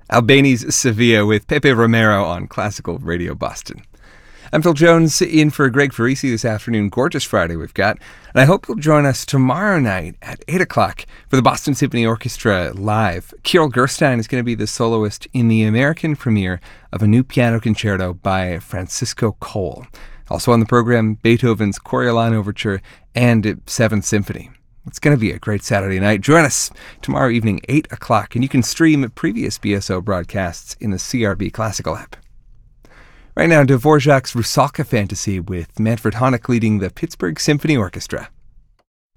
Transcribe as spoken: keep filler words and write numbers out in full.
Albani's Sevilla with Pepe Romero on Classical Radio Boston. I'm Phil Jones, in for Greg Farisi this afternoon. Gorgeous Friday we've got. And I hope you'll join us tomorrow night at eight o'clock for the Boston Symphony Orchestra live. Kirill Gerstein is going to be the soloist in the American premiere of a new piano concerto by Francisco Cole. Also on the program, Beethoven's Coriolan Overture and Seventh Symphony. It's going to be a great Saturday night. Join us tomorrow evening, eight o'clock, and you can stream previous B S O broadcasts in the C R B Classical app. Right now, Dvorak's Rusalka Fantasy with Manfred Honeck leading the Pittsburgh Symphony Orchestra.